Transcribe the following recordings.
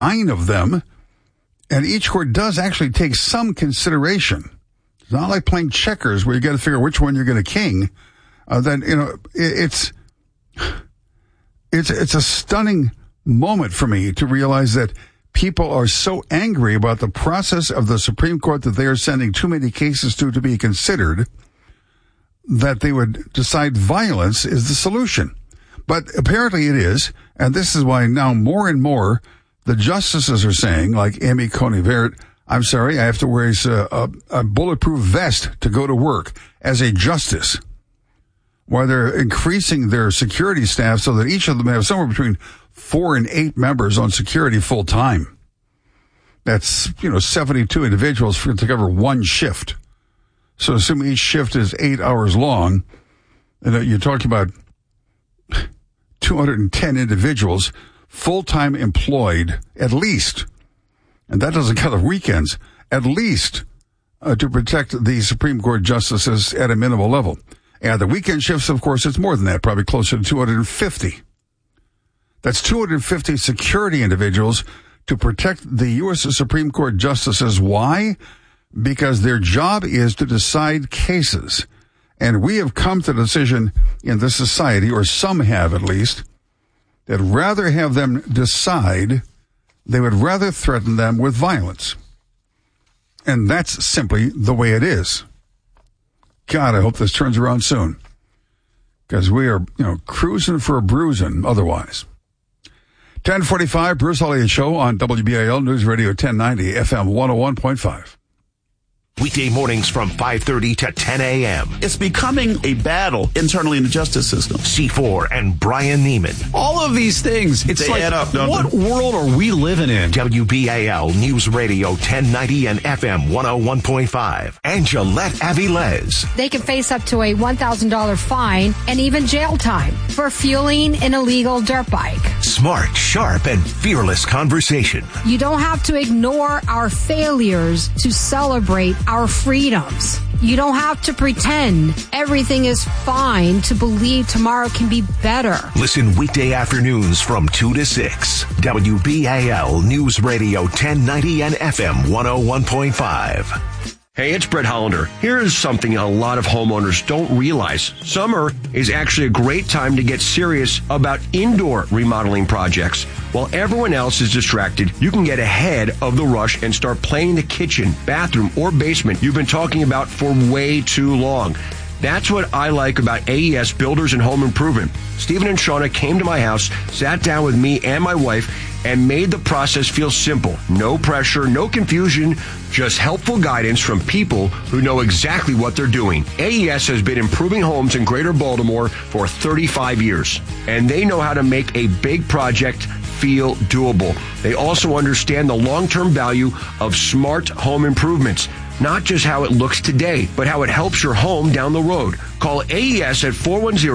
9 of them, and each court does actually take some consideration. It's not like playing checkers where you got to figure which one you're going to king. It's a stunning moment for me to realize that people are so angry about the process of the Supreme Court that they are sending too many cases to be considered that they would decide violence is the solution. But apparently it is, and this is why now more and more the justices are saying, like Amy Coney Barrett, I'm sorry, I have to wear a bulletproof vest to go to work as a justice, while they're increasing their security staff so that each of them have somewhere between 4 and 8 members on security full time. That's, 72 individuals to cover one shift. So assuming each shift is 8 hours long, you're talking about 210 individuals full-time employed, at least, and that doesn't cover weekends, at least to protect the Supreme Court justices at a minimal level. And the weekend shifts, of course, it's more than that, probably closer to 250. That's 250 security individuals to protect the U.S. Supreme Court justices. Why? Because their job is to decide cases. And we have come to the decision in this society, or some have at least, that rather have them decide, they would rather threaten them with violence. And that's simply the way it is. God, I hope this turns around soon. Because we are, cruising for a bruising otherwise. 1045, Bruce Elliott Show on WBAL News Radio 1090, FM 101.5. Weekday mornings from 5:30 to 10 a.m. It's becoming a battle internally in the justice system. C4 and Brian Neiman. All of these things, they add up, don't what they? World are we living in? WBAL News Radio 1090 and FM 101.5. And Gillette Avilés. They can face up to a $1,000 fine and even jail time for fueling an illegal dirt bike. Smart, sharp, and fearless conversation. You don't have to ignore our failures to celebrate our freedoms. You don't have to pretend everything is fine to believe tomorrow can be better. Listen weekday afternoons from 2 to 6. WBAL News Radio 1090 and FM 101.5. Hey, it's Brett Hollander. Here's something a lot of homeowners don't realize. Summer is actually a great time to get serious about indoor remodeling projects. While everyone else is distracted, you can get ahead of the rush and start planning the kitchen, bathroom, or basement you've been talking about for way too long. That's what I like about AES Builders and Home Improvement. Stephen and Shauna came to my house, sat down with me and my wife, and made the process feel simple. No pressure, no confusion, just helpful guidance from people who know exactly what they're doing. AES has been improving homes in Greater Baltimore for 35 years, and they know how to make a big project feel doable. They also understand the long-term value of smart home improvements. Not just how it looks today, but how it helps your home down the road. Call AES at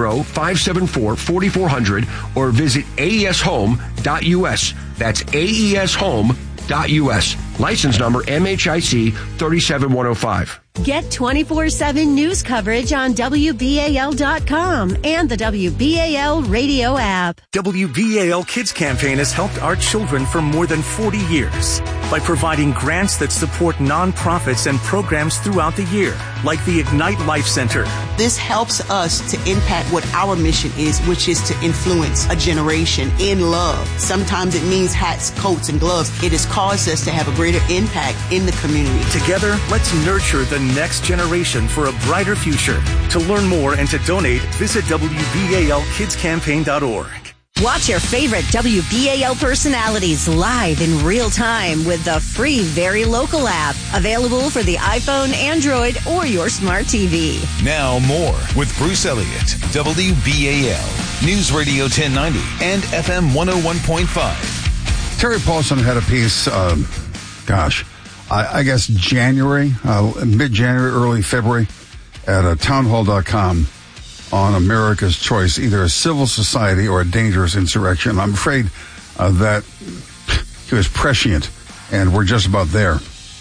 410-574-4400 or visit aeshome.us. That's aeshome.us. License number MHIC 37105. Get 24/7 news coverage on WBAL.com and the WBAL radio app. WBAL Kids Campaign has helped our children for more than 40 years by providing grants that support nonprofits and programs throughout the year, like the Ignite Life Center. This helps us to impact what our mission is, which is to influence a generation in love. Sometimes it means hats, coats, and gloves. It has caused us to have a greater impact in the community. Together, let's nurture the next generation for a brighter future. To learn more and to donate, visit WBALKidsCampaign.org. Watch your favorite WBAL personalities live in real time with the free Very Local app. Available for the iPhone, Android, or your smart TV. Now more with Bruce Elliott, WBAL, News Radio 1090 and FM 101.5. Terry Paulson had a piece, I guess January, mid-January, early February, at townhall.com on America's Choice, either a civil society or a dangerous insurrection. I'm afraid that he was prescient, and we're just about there.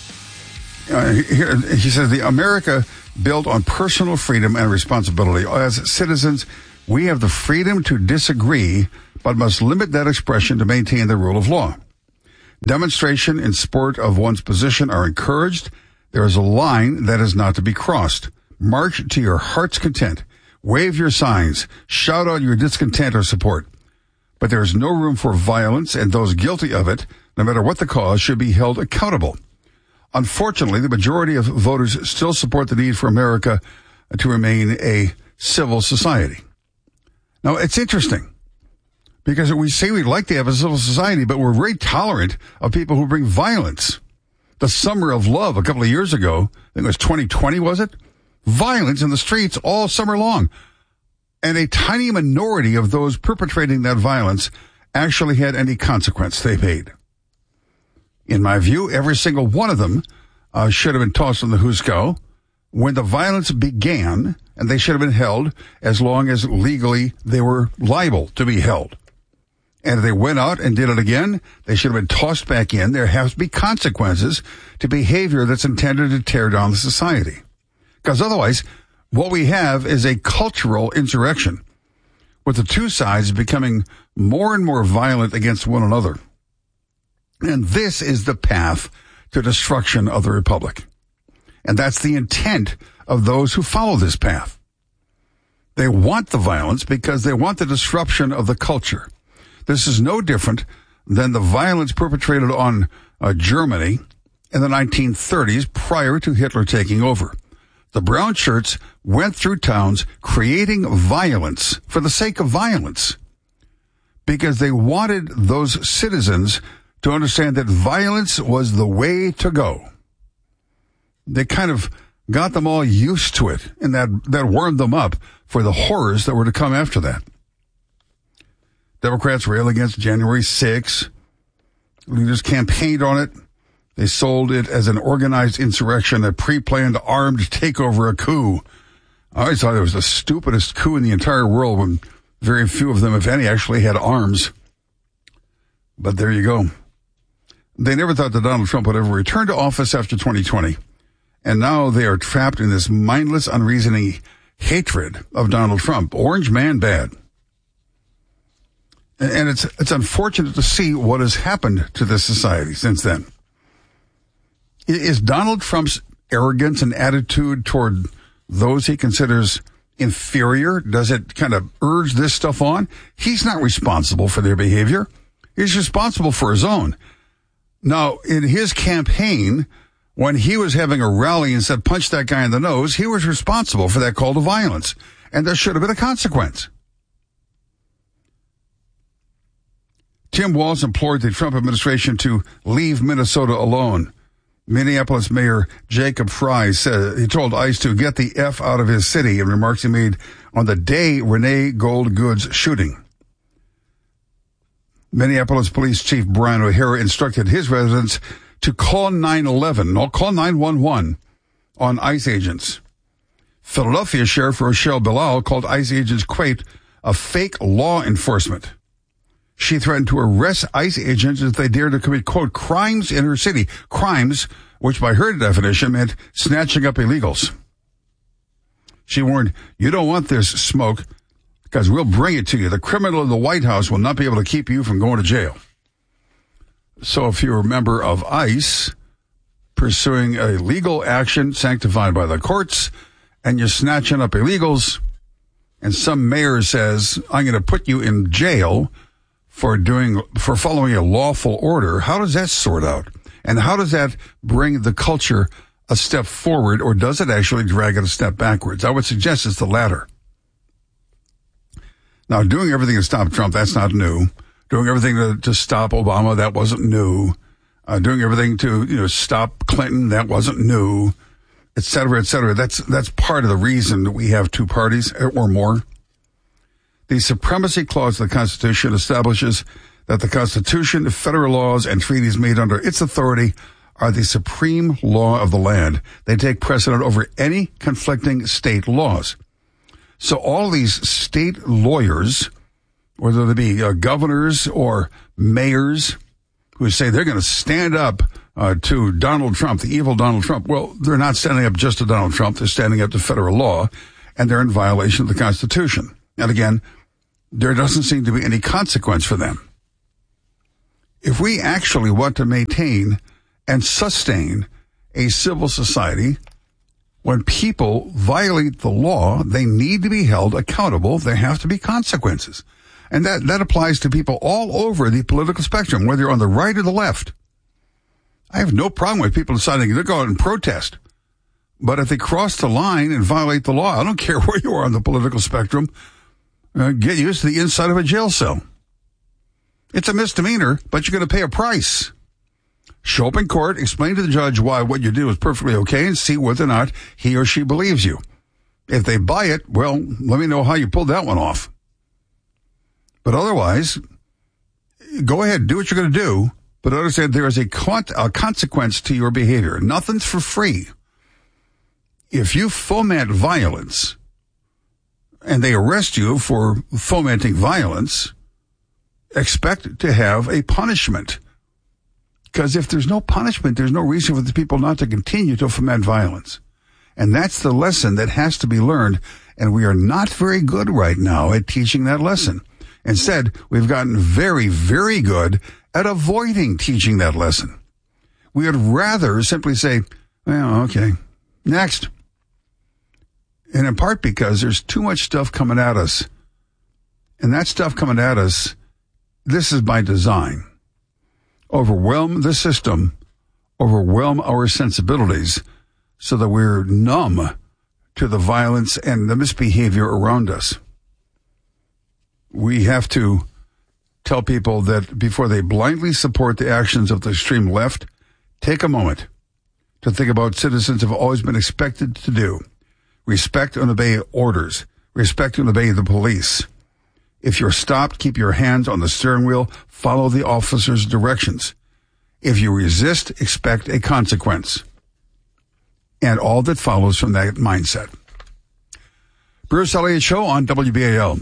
He says, the America built on personal freedom and responsibility. As citizens, we have the freedom to disagree, but must limit that expression to maintain the rule of law. Demonstration in support of one's position are encouraged. There is a line that is not to be crossed. March to your heart's content. Wave your signs. Shout out your discontent or support. But there is no room for violence, and those guilty of it, no matter what the cause, should be held accountable. Unfortunately, the majority of voters still support the need for America to remain a civil society. Now, it's interesting because we say we'd like to have a civil society, but we're very tolerant of people who bring violence. The Summer of Love a couple of years ago, I think it was 2020, was it? Violence in the streets all summer long. And a tiny minority of those perpetrating that violence actually had any consequence they paid. In my view, every single one of them should have been tossed in the Huskow when the violence began, and they should have been held as long as legally they were liable to be held. And if they went out and did it again, they should have been tossed back in. There has to be consequences to behavior that's intended to tear down the society. Because otherwise, what we have is a cultural insurrection, with the two sides becoming more and more violent against one another. And this is the path to destruction of the republic. And that's the intent of those who follow this path. They want the violence because they want the disruption of the culture. This is no different than the violence perpetrated on Germany in the 1930s prior to Hitler taking over. The brown shirts went through towns creating violence for the sake of violence because they wanted those citizens to understand that violence was the way to go. They kind of got them all used to it, and that warmed them up for the horrors that were to come after that. Democrats railed against January 6. Leaders campaigned on it. They sold it as an organized insurrection, a pre-planned armed takeover, a coup. I always thought it was the stupidest coup in the entire world when very few of them, if any, actually had arms. But there you go. They never thought that Donald Trump would ever return to office after 2020. And now they are trapped in this mindless, unreasoning hatred of Donald Trump. Orange man bad. And it's unfortunate to see what has happened to this society since then. Is Donald Trump's arrogance and attitude toward those he considers inferior, does it kind of urge this stuff on? He's not responsible for their behavior. He's responsible for his own. Now, in his campaign, when he was having a rally and said, punch that guy in the nose, he was responsible for that call to violence. And there should have been a consequence. Tim Walz implored the Trump administration to leave Minnesota alone. Minneapolis Mayor Jacob Frey said he told ICE to get the F out of his city in remarks he made on the day Renee Goldgood's shooting. Minneapolis Police Chief Brian O'Hara instructed his residents to call 911, or call 911 on ICE agents. Philadelphia Sheriff Rochelle Bilal called ICE agents, quote, a fake law enforcement. She threatened to arrest ICE agents if they dared to commit, quote, crimes in her city. Crimes, which by her definition meant snatching up illegals. She warned, you don't want this smoke because we'll bring it to you. The criminal in the White House will not be able to keep you from going to jail. So if you're a member of ICE pursuing a legal action sanctified by the courts and you're snatching up illegals and some mayor says, I'm going to put you in jail for following a lawful order, how does that sort out? And how does that bring the culture a step forward, or does it actually drag it a step backwards? I would suggest it's the latter. Now, doing everything to stop Trump, that's not new. Doing everything to stop Obama, that wasn't new. Doing everything to stop Clinton, that wasn't new, et cetera, et cetera. That's part of the reason that we have two parties or more. The Supremacy Clause of the Constitution establishes that the Constitution, federal laws, and treaties made under its authority are the supreme law of the land. They take precedent over any conflicting state laws. So all these state lawyers, whether they be governors or mayors, who say they're going to stand up to Donald Trump, the evil Donald Trump, well, they're not standing up just to Donald Trump. They're standing up to federal law, and they're in violation of the Constitution. And again, there doesn't seem to be any consequence for them. If we actually want to maintain and sustain a civil society, when people violate the law, they need to be held accountable. There have to be consequences. And that applies to people all over the political spectrum, whether you're on the right or the left. I have no problem with people deciding to go out and protest. But if they cross the line and violate the law, I don't care where you are on the political spectrum, get used to the inside of a jail cell. It's a misdemeanor, but you're going to pay a price. Show up in court, explain to the judge why what you do is perfectly okay, and see whether or not he or she believes you. If they buy it, well, let me know how you pulled that one off. But otherwise, go ahead, do what you're going to do, but understand there is a consequence to your behavior. Nothing's for free. If you foment violence and they arrest you for fomenting violence, expect to have a punishment. Because if there's no punishment, there's no reason for the people not to continue to foment violence. And that's the lesson that has to be learned. And we are not very good right now at teaching that lesson. Instead, we've gotten very, very good at avoiding teaching that lesson. We would rather simply say, well, okay, next. And in part because there's too much stuff coming at us. And that stuff coming at us, this is by design. Overwhelm the system, overwhelm our sensibilities so that we're numb to the violence and the misbehavior around us. We have to tell people that before they blindly support the actions of the extreme left, take a moment to think about citizens have always been expected to do. Respect and obey orders. Respect and obey the police. If you're stopped, keep your hands on the steering wheel. Follow the officer's directions. If you resist, expect a consequence. And all that follows from that mindset. Bruce Elliott Show on WBAL.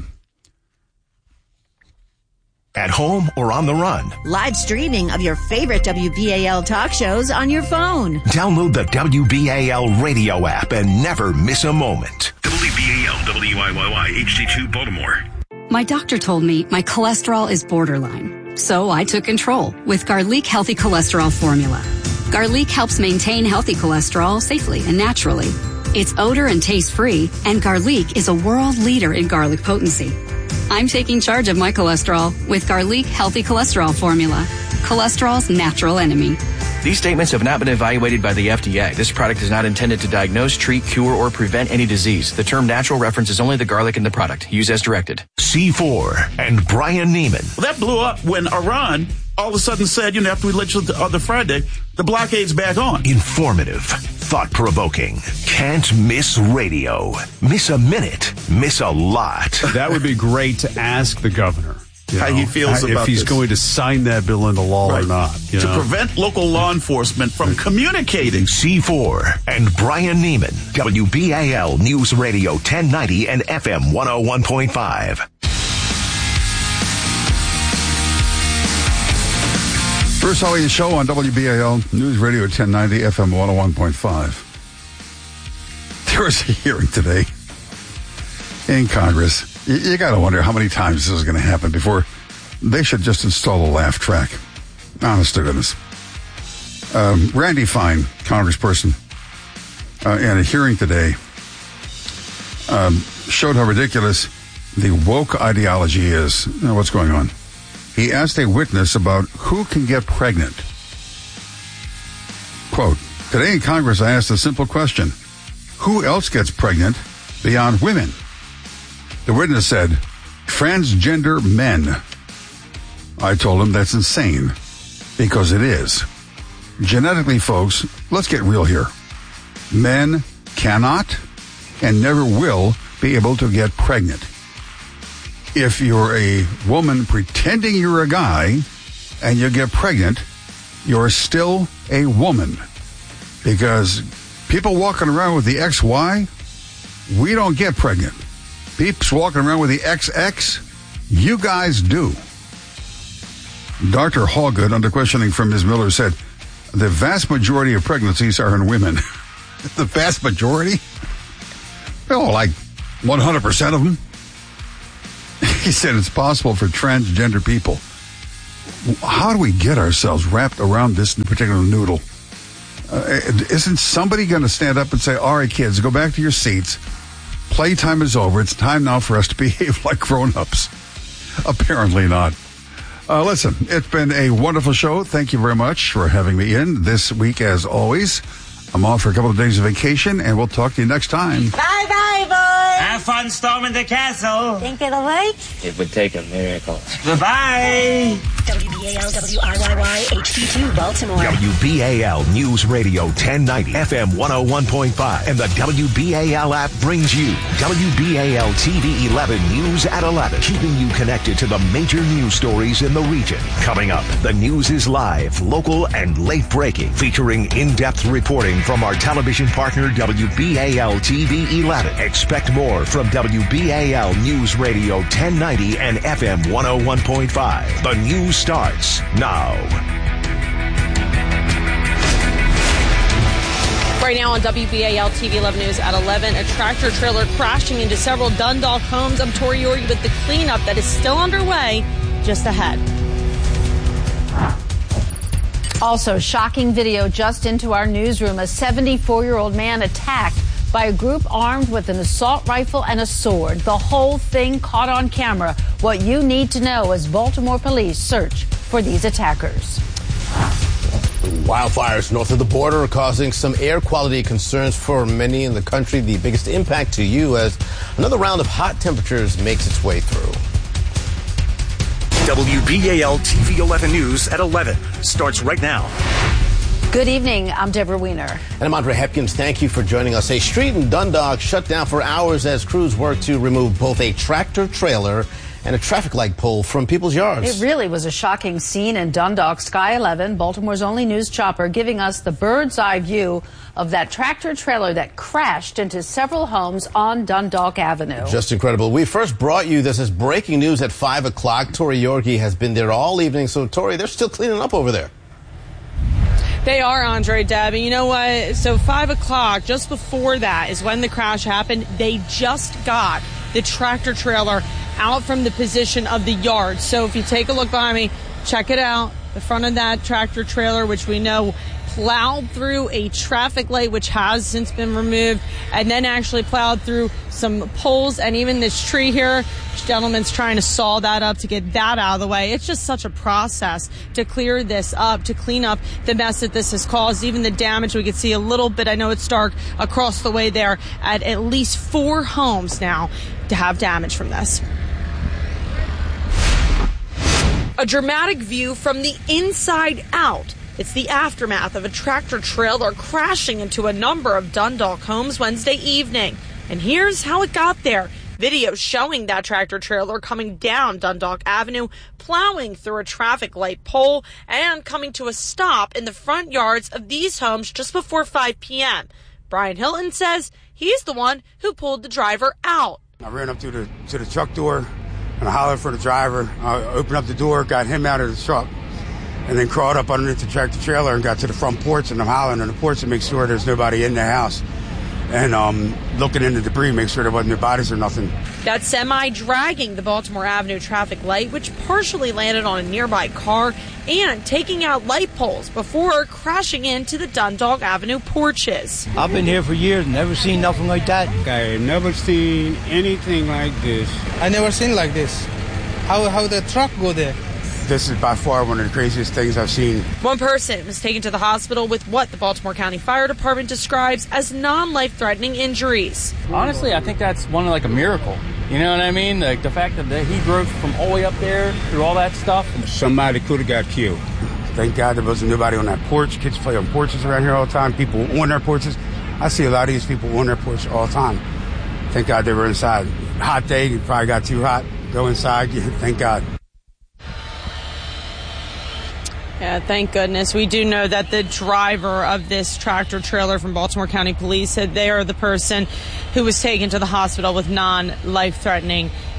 At home or on the run. Live streaming of your favorite WBAL talk shows on your phone. Download the WBAL radio app and never miss a moment. WBAL WIYY HD2 Baltimore. My doctor told me my cholesterol is borderline, so I took control with Garlic Healthy Cholesterol Formula. Garlic helps maintain healthy cholesterol safely and naturally. It's odor and taste-free, and Garlic is a world leader in garlic potency. I'm taking charge of my cholesterol with Garlic Healthy Cholesterol Formula, cholesterol's natural enemy. These statements have not been evaluated by the FDA. This product is not intended to diagnose, treat, cure, or prevent any disease. The term natural references only the garlic in the product. Use as directed. C4 and Brian Neiman. Well, that blew up when Iran all of a sudden said, after we legislated the other Friday, the blockade's back on. Informative, thought-provoking, can't miss radio. Miss a minute, miss a lot. That would be great to ask the governor. How he feels about if he's this. going to sign that bill into law or not. To prevent local law enforcement from communicating. C4 and Brian Neiman. WBAL News Radio 1090 and FM 101.5. Bruce Elliott Show on WBAL News Radio 1090 FM 101.5. There was a hearing today in Congress. You got to wonder how many times this is going to happen before they should just install a laugh track. Honest to goodness. Randy Fine, congressperson, in a hearing today, showed how ridiculous the woke ideology is. What's going on? He asked a witness about who can get pregnant. Quote, today in Congress I asked a simple question. Who else gets pregnant beyond women? The witness said, transgender men. I told him that's insane, because it is. Genetically, folks, let's get real here. Men cannot and never will be able to get pregnant. If you're a woman pretending you're a guy and you get pregnant, you're still a woman. Because people walking around with the XY, we don't get pregnant. Peeps walking around with the XX, you guys do. Dr. Hallgood, under questioning from Ms. Miller, said, the vast majority of pregnancies are in women. The vast majority? Oh, like 100% of them? He said it's possible for transgender people how do we get ourselves wrapped around this particular noodle? Isn't somebody going to stand up and say, all right, kids, go back to your seats. Playtime is over. It's time now for us to behave like grown-ups. Apparently not. Listen, it's been a wonderful show. Thank you very much for having me in this week, as always. I'm off for a couple of days of vacation, and we'll talk to you next time. Bye-bye, boys. Have fun storming the castle. Think it'll work? It would take a miracle. Bye-bye. WBAL, WRYY, HD2, Baltimore. WBAL News Radio 1090, FM 101.5, and the WBAL app brings you WBAL TV 11 News at 11, keeping you connected to the major news stories in the region. Coming up, the news is live, local, and late breaking, featuring in-depth reporting from our television partner WBAL TV 11. Expect more from WBAL News Radio 1090 and FM 101.5. The news starts now. Right now on WBAL TV 11 News at 11, a tractor trailer crashing into several Dundalk homes. I'm Tori Yorgi with the cleanup that is still underway just ahead. Also, shocking video just into our newsroom. A 74-year-old man attacked by a group armed with an assault rifle and a sword. The whole thing caught on camera. What you need to know as Baltimore police search for these attackers. Wildfires north of the border are causing some air quality concerns for many in the country. The biggest impact to you as another round of hot temperatures makes its way through. WBAL TV 11 News at 11 starts right now. Good evening. I'm Deborah Wiener. And I'm Andre Hepkins. Thank you for joining us. A street in Dundalk shut down for hours as crews worked to remove both a tractor trailer and a traffic light pole from people's yards. It really was a shocking scene in Dundalk. Sky 11, Baltimore's only news chopper, giving us the bird's eye view of that tractor trailer that crashed into several homes on Dundalk Avenue. Just incredible. We first brought you this as breaking news at 5 o'clock. Tori Yorgi has been there all evening. So, Tori, they're still cleaning up over there. They are, Andre, Deb. And you know what? So 5 o'clock, just before that, is when the crash happened. They just got the tractor trailer out from the position of the yard. So if you take a look behind me, check it out. The front of that tractor trailer, which we know plowed through a traffic light, which has since been removed, and then actually plowed through some poles and even this tree here. This gentleman's trying to saw that up to get that out of the way. It's just such a process to clear this up, to clean up the mess that this has caused. Even the damage, we can see a little bit, I know it's dark, across the way there at least 4 homes now to have damage from this. A dramatic view from the inside out. It's the aftermath of a tractor trailer crashing into a number of Dundalk homes Wednesday evening. And here's how it got there. Video showing that tractor trailer coming down Dundalk Avenue, plowing through a traffic light pole, and coming to a stop in the front yards of these homes just before 5 p.m. Brian Hilton says he's the one who pulled the driver out. I ran up to the truck door and I hollered for the driver. I opened up the door, got him out of the truck, and then crawled up underneath the tractor trailer and got to the front porch, and I'm hollering on the porch to make sure there's nobody in the house. And looking in the debris, make sure there wasn't no bodies or nothing. That semi dragging the Baltimore Avenue traffic light, which partially landed on a nearby car, and taking out light poles before crashing into the Dundalk Avenue porches. I've been here for years, never seen nothing like that. I never seen anything like this. I never seen like this. How the truck go there? This is by far one of the craziest things I've seen. One person was taken to the hospital with what the Baltimore County Fire Department describes as non-life-threatening injuries. Honestly, I think that's a miracle. You know what I mean? Like the fact that he drove from all the way up there through all that stuff. Somebody could have got killed. Thank God there wasn't nobody on that porch. Kids play on porches around here all the time. People on their porches. I see a lot of these people on their porch all the time. Thank God they were inside. Hot day, it probably got too hot. Go inside. Thank God. Yeah, thank goodness. We do know that the driver of this tractor trailer from Baltimore County Police said they are the person who was taken to the hospital with non-life-threatening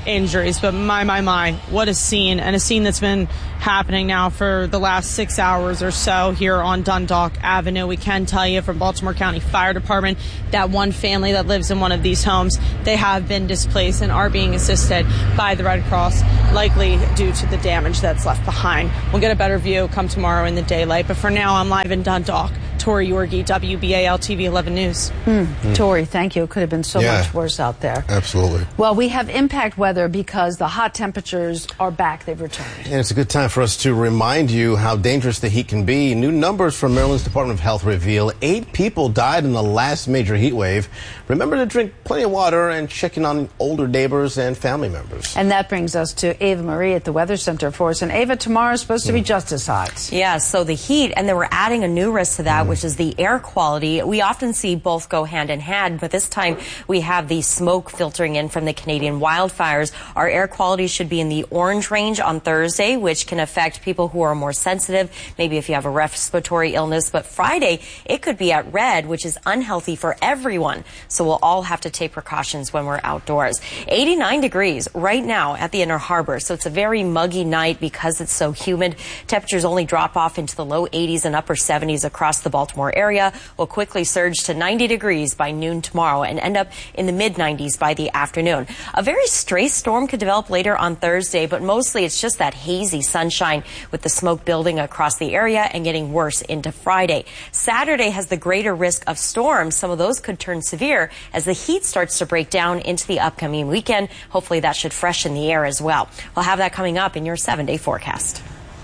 injuries. But my, what a scene, and a scene that's been happening now for the last 6 hours or so here on Dundalk Avenue. We can tell you from Baltimore County Fire Department that one family that lives in one of these homes, they have been displaced and are being assisted by the Red Cross, likely due to the damage that's left behind. We'll get a better view come tomorrow in the daylight, but for now I'm live in Dundalk. Tori Yorgi, WBAL TV 11 News. Tori, thank you. It could have been so much worse out there. Absolutely. Well, we have impact weather because the hot temperatures are back. They've returned. And it's a good time for us to remind you how dangerous the heat can be. New numbers from Maryland's Department of Health reveal 8 people died in the last major heat wave. Remember to drink plenty of water and check in on older neighbors and family members. And that brings us to Ava Marie at the Weather Center for us. And Ava, tomorrow is supposed to be just as hot. Yeah, so the heat, and then we're adding a new risk to that, which is the air quality. We often see both go hand in hand, but this time we have the smoke filtering in from the Canadian wildfires. Our air quality should be in the orange range on Thursday, which can affect people who are more sensitive, maybe if you have a respiratory illness. But Friday, it could be at red, which is unhealthy for everyone. So we'll all have to take precautions when we're outdoors. 89 degrees right now at the Inner Harbor. So it's a very muggy night because it's so humid. Temperatures only drop off into the low 80s and upper 70s across the Baltimore area. Will quickly surge to 90 degrees by noon tomorrow and end up in the mid-90s by the afternoon. A very stray storm could develop later on Thursday, but mostly it's just that hazy sunshine with the smoke building across the area and getting worse into Friday. Saturday has the greater risk of storms. Some of those could turn severe as the heat starts to break down into the upcoming weekend. Hopefully that should freshen the air as well. We'll have that coming up in your 7-day forecast.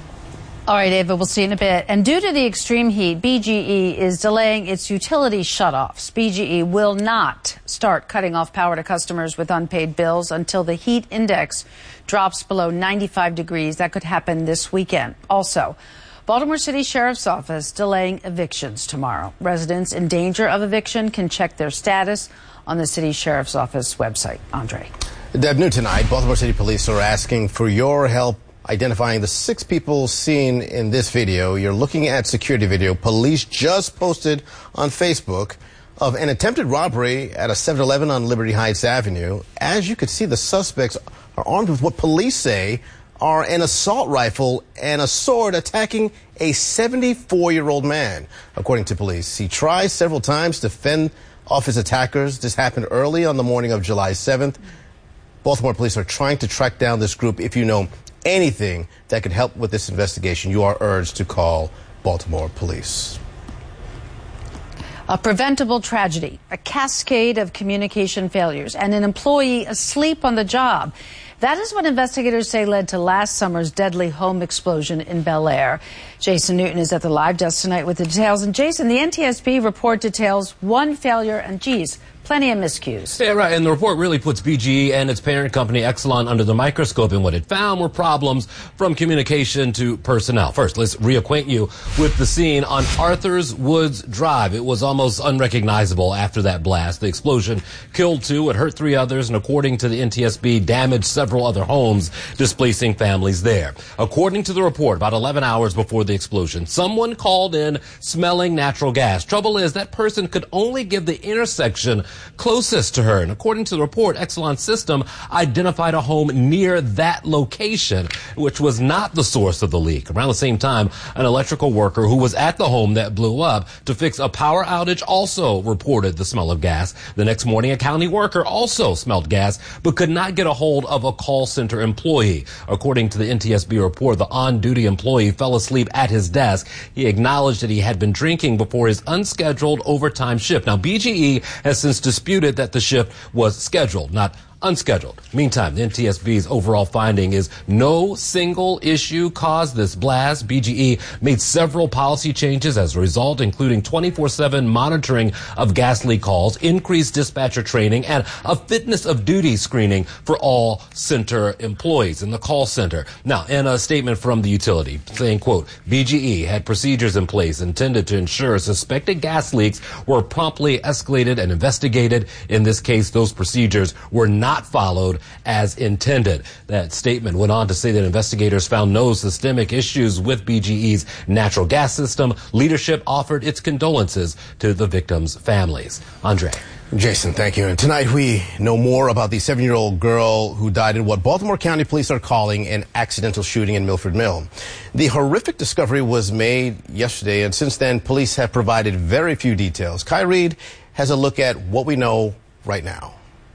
All right, Ava, we'll see you in a bit. And due to the extreme heat, BGE is delaying its utility shutoffs. BGE will not start cutting off power to customers with unpaid bills until the heat index drops below 95 degrees. That could happen this weekend. Also, Baltimore City Sheriff's Office delaying evictions tomorrow. Residents in danger of eviction can check their status on the City Sheriff's Office website. Andre. Deb, new tonight, Baltimore City Police are asking for your help identifying the 6 people seen in this video. You're looking at security video police just posted on Facebook of an attempted robbery at a 7-Eleven on Liberty Heights Avenue. As you can see, the suspects are armed with what police say are an assault rifle and a sword attacking a 74-year-old man. According to police, he tries several times to fend off his attackers. This happened early on the morning of July 7th. Baltimore police are trying to track down this group. If you know anything that could help with this investigation, you are urged to call Baltimore police. A preventable tragedy, a cascade of communication failures, and an employee asleep on the job. That is what investigators say led to last summer's deadly home explosion in Bel Air. Jason Newton is at the live desk tonight with the details. And Jason, the NTSB report details one failure and, geez, plenty of miscues. Yeah, right. And the report really puts BGE and its parent company Exelon under the microscope. And what it found were problems from communication to personnel. First, let's reacquaint you with the scene on Arthur's Woods Drive. It was almost unrecognizable after that blast. The explosion killed 2 and hurt 3 others. And according to the NTSB, damaged several other homes, displacing families there. According to the report, about 11 hours before the explosion, someone called in smelling natural gas. Trouble is, that person could only give the intersection closest to her. And according to the report, Exelon's system identified a home near that location, which was not the source of the leak. Around the same time, an electrical worker who was at the home that blew up to fix a power outage also reported the smell of gas. The next morning, a county worker also smelled gas, but could not get a hold of a call center employee. According to the NTSB report, the on-duty employee fell asleep at his desk. He acknowledged that he had been drinking before his unscheduled overtime shift. Now, BGE has since disputed that the shift was scheduled, not unscheduled. Meantime, the NTSB's overall finding is no single issue caused this blast. BGE made several policy changes as a result, including 24/7 monitoring of gas leak calls, increased dispatcher training, and a fitness of duty screening for all center employees in the call center. Now, in a statement from the utility saying, quote, BGE had procedures in place intended to ensure suspected gas leaks were promptly escalated and investigated. In this case, those procedures were not followed as intended. That statement went on to say that investigators found no systemic issues with BGE's natural gas system. Leadership offered its condolences to the victims' families. Andre. Jason, thank you. And tonight we know more about the 7-year-old girl who died in what Baltimore County Police are calling an accidental shooting in Milford Mill. The horrific discovery was made yesterday, and since then, police have provided very few details. Kai Reed has a look at what we know right now.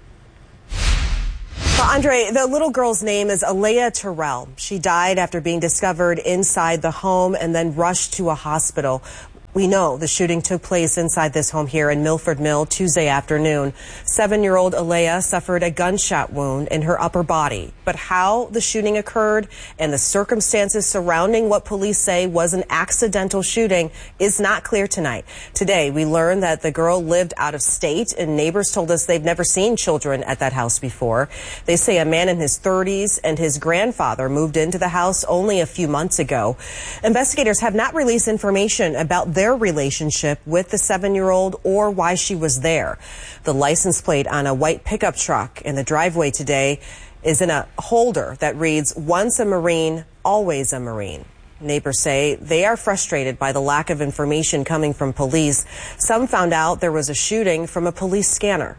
Well, Andre, the little girl's name is Alea Terrell. She died after being discovered inside the home and then rushed to a hospital. We know the shooting took place inside this home here in Milford Mill Tuesday afternoon. 7-year-old Alea suffered a gunshot wound in her upper body. But how the shooting occurred and the circumstances surrounding what police say was an accidental shooting is not clear tonight. Today, we learned that the girl lived out of state, and neighbors told us they've never seen children at that house before. They say a man in his 30s and his grandfather moved into the house only a few months ago. Investigators have not released information about their relationship with the 7-year-old or why she was there. The license plate on a white pickup truck in the driveway today is in a holder that reads, "Once a Marine, always a Marine." Neighbors say they are frustrated by the lack of information coming from police. Some found out there was a shooting from a police scanner.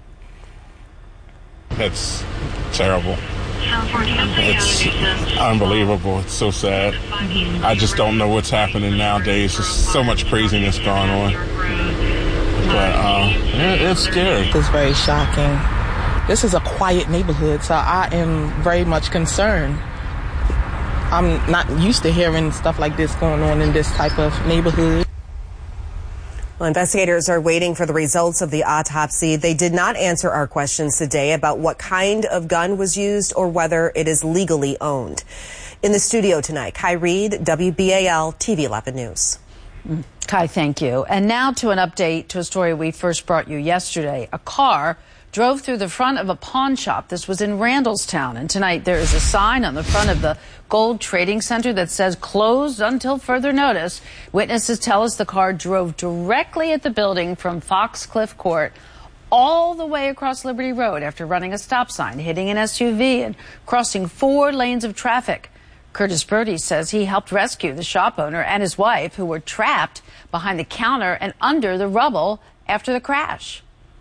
That's terrible. It's unbelievable. It's so sad. I just don't know what's happening nowadays. There's so much craziness going on. But it's scary. It's very shocking. This is a quiet neighborhood, so I am very much concerned. I'm not used to hearing stuff like this going on in this type of neighborhood. Well, investigators are waiting for the results of the autopsy. They did not answer our questions today about what kind of gun was used or whether it is legally owned. In the studio tonight, Kai Reed, WBAL TV 11 News. Kai, thank you. And now to an update to a story we first brought you yesterday. A car drove through the front of a pawn shop. This was in Randallstown. And tonight there is a sign on the front of the Gold Trading Center that says closed until further notice. Witnesses tell us the car drove directly at the building from Foxcliff Court all the way across Liberty Road after running a stop sign, hitting an SUV, and crossing 4 lanes of traffic. Curtis Birdie says he helped rescue the shop owner and his wife, who were trapped behind the counter and under the rubble after the crash.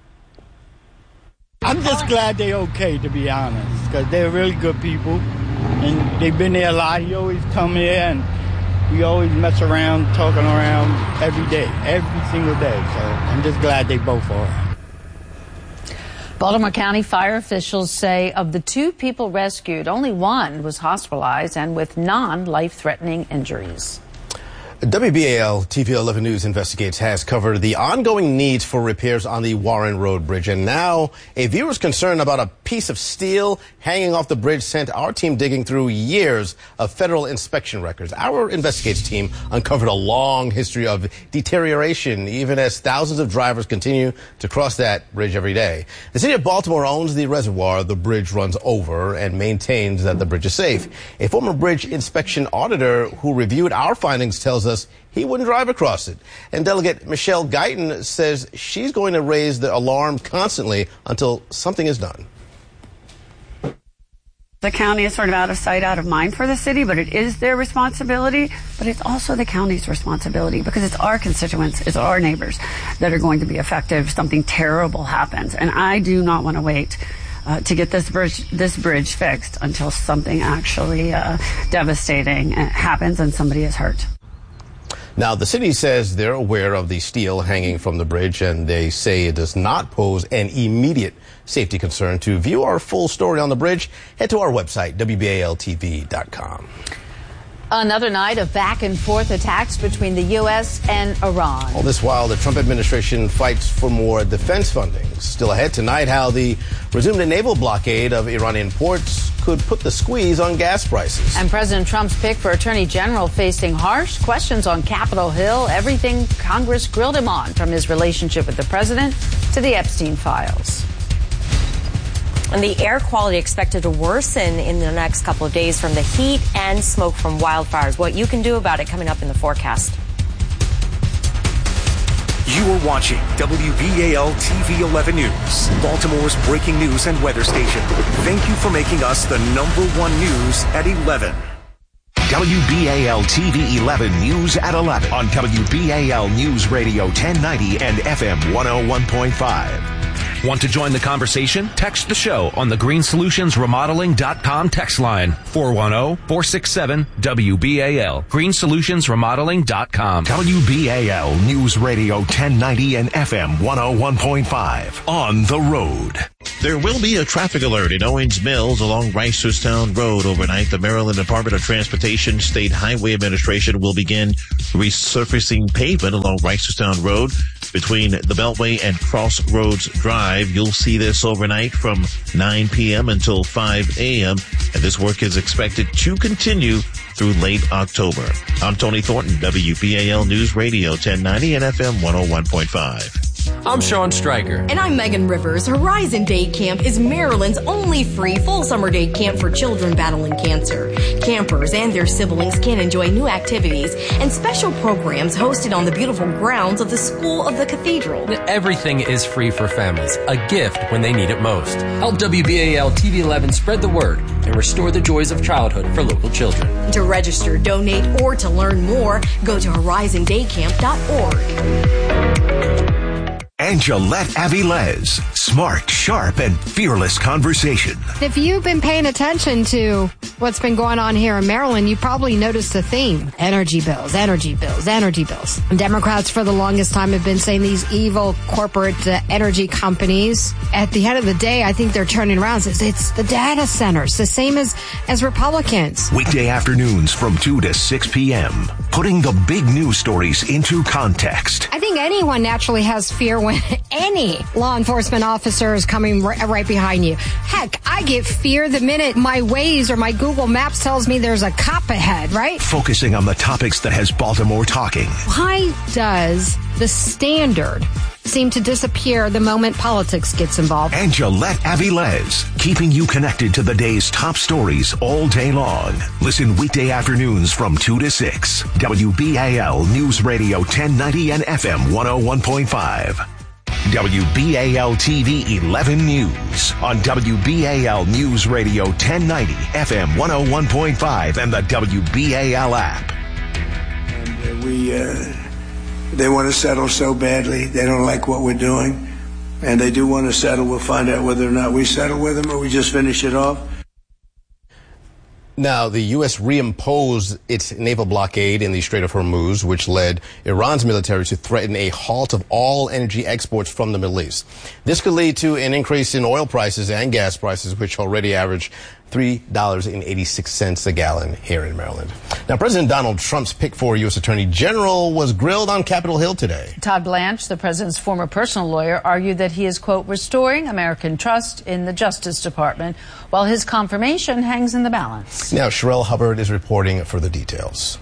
I'm just glad they're okay, to be honest, because they're really good people, and they've been there a lot. He always come here, and we always mess around, talking around every day, every single day. So I'm just glad they both are. Baltimore County fire officials say of the 2 people rescued, only 1 was hospitalized and with non-life-threatening injuries. WBAL TV 11 News Investigates has covered the ongoing needs for repairs on the Warren Road Bridge. And now a viewer's concern about a piece of steel hanging off the bridge sent our team digging through years of federal inspection records. Our Investigates team uncovered a long history of deterioration, even as thousands of drivers continue to cross that bridge every day. The city of Baltimore owns the reservoir the bridge runs over and maintains that the bridge is safe. A former bridge inspection auditor who reviewed our findings tells us he wouldn't drive across it. And Delegate Michelle Guyton says she's going to raise the alarm constantly until something is done. The county is sort of out of sight, out of mind for the city, but it is their responsibility. But it's also the county's responsibility because it's our constituents, it's our neighbors that are going to be affected if something terrible happens. And I do not want to wait to get this bridge fixed until something actually devastating happens and somebody is hurt. Now, the city says they're aware of the steel hanging from the bridge, and they say it does not pose an immediate safety concern. To view our full story on the bridge, head to our website, WBALTV.com. Another night of back-and-forth attacks between the U.S. and Iran. All this while, the Trump administration fights for more defense funding. Still ahead tonight, how the resumed naval blockade of Iranian ports could put the squeeze on gas prices. And President Trump's pick for Attorney General facing harsh questions on Capitol Hill. Everything Congress grilled him on, from his relationship with the president to the Epstein files. And the air quality expected to worsen in the next couple of days from the heat and smoke from wildfires. What you can do about it coming up in the forecast. You are watching WBAL TV 11 News, Baltimore's breaking news and weather station. Thank you for making us the #1 news at 11. WBAL TV 11 News at 11 on WBAL News Radio 1090 and FM 101.5. Want to join the conversation? Text the show on the greensolutionsremodeling.com text line 410-467-WBAL. greensolutionsremodeling.com. WBAL News Radio 1090 and FM 101.5 on the road. There will be a traffic alert in Owings Mills along Reisterstown Road overnight. The Maryland Department of Transportation State Highway Administration will begin resurfacing pavement along Reisterstown Road between the Beltway and Crossroads Drive. You'll see this overnight from 9 p.m. until 5 a.m. And this work is expected to continue through late October. I'm Tony Thornton, WBAL News Radio 1090 and FM 101.5. I'm Sean Stryker. And I'm Megan Rivers. Horizon Day Camp is Maryland's only free full summer day camp for children battling cancer. Campers and their siblings can enjoy new activities and special programs hosted on the beautiful grounds of the School of the Cathedral. Everything is free for families, a gift when they need it most. Help WBAL TV 11 spread the word and restore the joys of childhood for local children. To register, donate, or to learn more, go to horizondaycamp.org. Angelette Avilés. Smart, sharp, and fearless conversation. If you've been paying attention to what's been going on here in Maryland, you probably noticed a theme. Energy bills, energy bills, energy bills. Democrats for the longest time have been saying these evil corporate energy companies. At the end of the day, I think they're turning around. It's the data centers, the same as Republicans. Weekday afternoons from 2 to 6 p.m. Putting the big news stories into context. I think anyone naturally has fear when any law enforcement officer is coming right behind you. Heck, I get fear the minute my Waze or my Google Maps tells me there's a cop ahead, right? Focusing on the topics that has Baltimore talking. Why does the standard seem to disappear the moment politics gets involved? Angelette Avilés, keeping you connected to the day's top stories all day long. Listen weekday afternoons from 2 to 6. WBAL News Radio 1090 and FM 101.5. WBAL TV 11 News on WBAL News Radio 1090 FM 101.5 and the WBAL app. And they want to settle so badly. They don't like what we're doing, and they do want to settle. We'll find out whether or not we settle with them or we just finish it off. Now, the U.S. reimposed its naval blockade in the Strait of Hormuz, which led Iran's military to threaten a halt of all energy exports from the Middle East. This could lead to an increase in oil prices and gas prices, which already average $3.86 a gallon here in Maryland. Now, President Donald Trump's pick for U.S. Attorney General was grilled on Capitol Hill today. Todd Blanche, the president's former personal lawyer, argued that he is, quote, restoring American trust in the Justice Department, while his confirmation hangs in the balance. Now, Sherelle Hubbard is reporting for the details.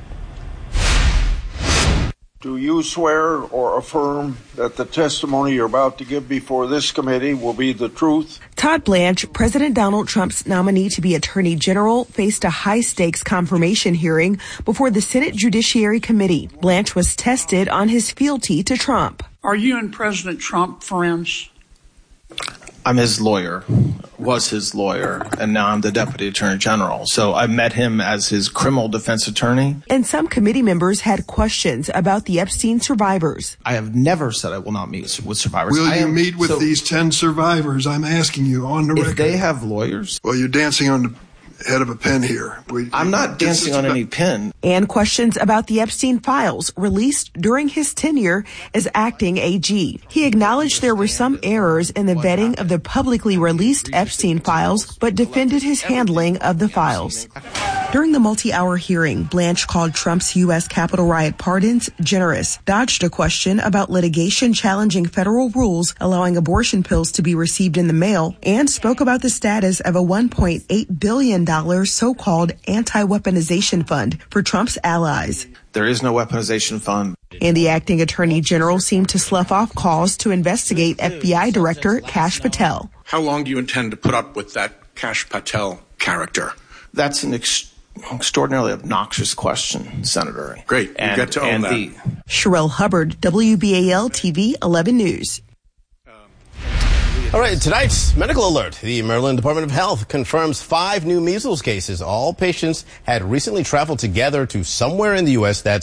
Do you swear or affirm that the testimony you're about to give before this committee will be the truth? Todd Blanche, President Donald Trump's nominee to be Attorney General, faced a high-stakes confirmation hearing before the Senate Judiciary Committee. Blanche was tested on his fealty to Trump. Are you and President Trump friends? I'm his lawyer, was his lawyer, and now I'm the Deputy Attorney General. So I met him as his criminal defense attorney. And some committee members had questions about the Epstein survivors. I have never said I will not meet with survivors. Will you meet with these 10 survivors? I'm asking you on the record. If they have lawyers? Well, you're dancing on the head of a pin here. I'm not dancing on any pin. And questions about the Epstein files released during his tenure as acting AG. He acknowledged there were some errors in the vetting of the publicly released Epstein files, but defended his handling of the files. During the multi-hour hearing, Blanche called Trump's U.S. Capitol riot pardons generous, dodged a question about litigation challenging federal rules allowing abortion pills to be received in the mail, and spoke about the status of a $1.8 billion so-called anti-weaponization fund for Trump's allies. There is no weaponization fund. And the acting attorney general seemed to slough off calls to investigate FBI Director Kash Patel. How long do you intend to put up with that Kash Patel character? That's an extraordinarily obnoxious question, Senator. Great. You get to own that. Sherelle Hubbard, WBAL TV 11 News. All right, tonight's medical alert. The Maryland Department of Health confirms 5 new measles cases. All patients had recently traveled together to somewhere in the U.S. that's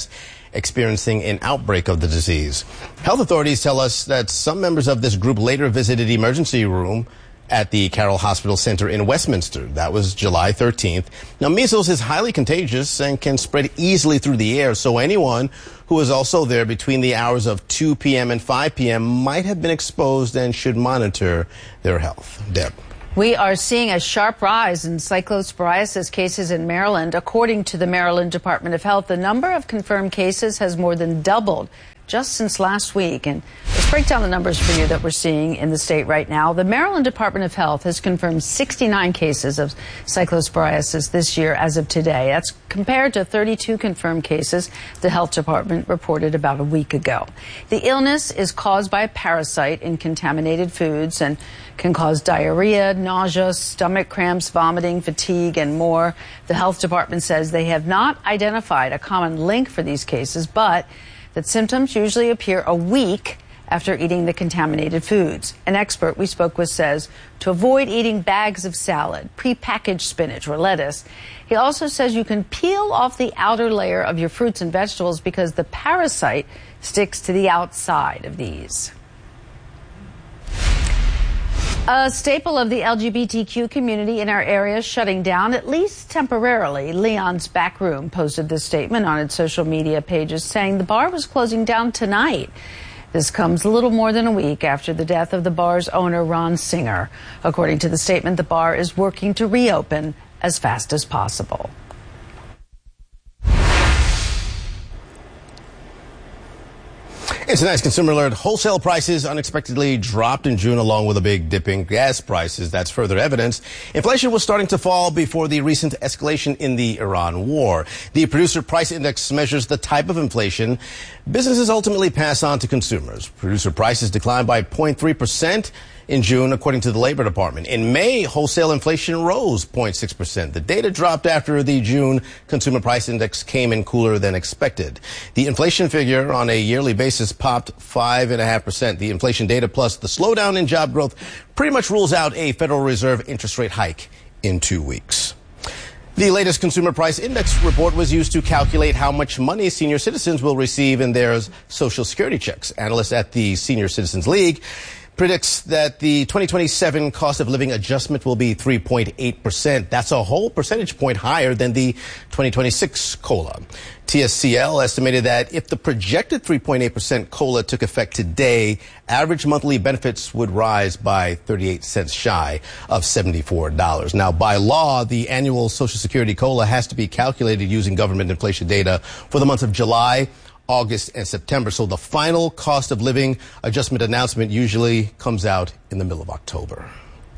experiencing an outbreak of the disease. Health authorities tell us that some members of this group later visited the emergency room at the Carroll Hospital Center in Westminster. That was July 13th. Now, measles is highly contagious and can spread easily through the air, so anyone who was also there between the hours of 2 p.m. and 5 p.m. might have been exposed and should monitor their health. Deb. We are seeing a sharp rise in cyclosporiasis cases in Maryland. According to the Maryland Department of Health, the number of confirmed cases has more than doubled just since last week. And let's break down the numbers for you that we're seeing in the state right now. The Maryland Department of Health has confirmed 69 cases of cyclosporiasis this year as of today. That's compared to 32 confirmed cases the health department reported about a week ago. The illness is caused by a parasite in contaminated foods and can cause diarrhea, nausea, stomach cramps, vomiting, fatigue, and more. The health department says they have not identified a common link for these cases, but that symptoms usually appear a week after eating the contaminated foods. An expert we spoke with says to avoid eating bags of salad, prepackaged spinach, or lettuce. He also says you can peel off the outer layer of your fruits and vegetables because the parasite sticks to the outside of these. A staple of the LGBTQ community in our area shutting down, at least temporarily. Leon's Back Room posted this statement on its social media pages saying the bar was closing down tonight. This comes a little more than a week after the death of the bar's owner, Ron Singer. According to the statement, the bar is working to reopen as fast as possible. It's a nice consumer alert. Wholesale prices unexpectedly dropped in June along with a big dip in gas prices. That's further evidence inflation was starting to fall before the recent escalation in the Iran war. The producer price index measures the type of inflation businesses ultimately pass on to consumers. Producer prices declined by 0.3% in June, according to the Labor Department. In May, wholesale inflation rose 0.6%. The data dropped after the June Consumer Price Index came in cooler than expected. The inflation figure on a yearly basis popped 5.5%. The inflation data plus the slowdown in job growth pretty much rules out a Federal Reserve interest rate hike in 2 weeks. The latest Consumer Price Index report was used to calculate how much money senior citizens will receive in their Social Security checks. Analysts at the Senior Citizens League predicts that the 2027 cost of living adjustment will be 3.8%. That's a whole percentage point higher than the 2026 COLA. TSCL estimated that if the projected 3.8% COLA took effect today, average monthly benefits would rise by 38 cents shy of $74. Now, by law, the annual Social Security COLA has to be calculated using government inflation data for the months of July, August, and September. So the final cost of living adjustment announcement usually comes out in the middle of October.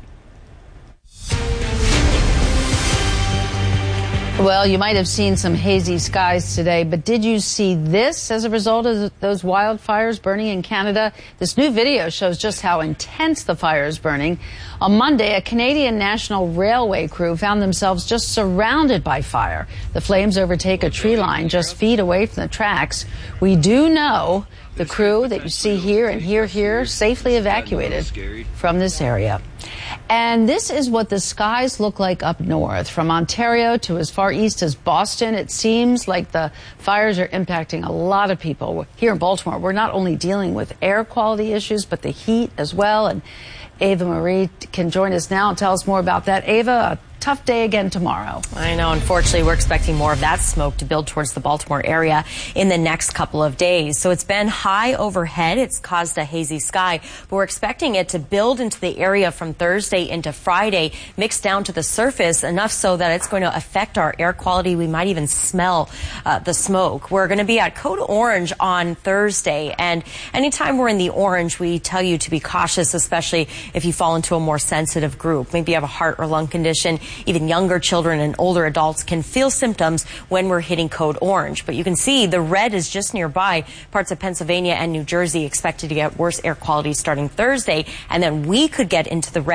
Well, you might have seen some hazy skies today, but did you see this as a result of those wildfires burning in Canada? This new video shows just how intense the fire is burning. On Monday, a Canadian National Railway crew found themselves just surrounded by fire. The flames overtake a tree line just feet away from the tracks. We do know the crew that you see here and here safely evacuated from this area. And this is what the skies look like up north. From Ontario to as far east as Boston, it seems like the fires are impacting a lot of people. Here in Baltimore, we're not only dealing with air quality issues, but the heat as well. And Ava Marie can join us now and tell us more about that. Ava, a tough day again tomorrow. I know. Unfortunately, we're expecting more of that smoke to build towards the Baltimore area in the next couple of days. So it's been high overhead. It's caused a hazy sky, but we're expecting it to build into the area from Thursday into Friday, mix down to the surface enough so that it's going to affect our air quality. We might even smell the smoke. We're going to be at code orange on Thursday, and anytime we're in the orange, we tell you to be cautious, especially if you fall into a more sensitive group. Maybe you have a heart or lung condition. Even younger children and older adults can feel symptoms when we're hitting code orange. But you can see the red is just nearby. Parts of Pennsylvania and New Jersey expected to get worse air quality starting Thursday, and then we could get into the red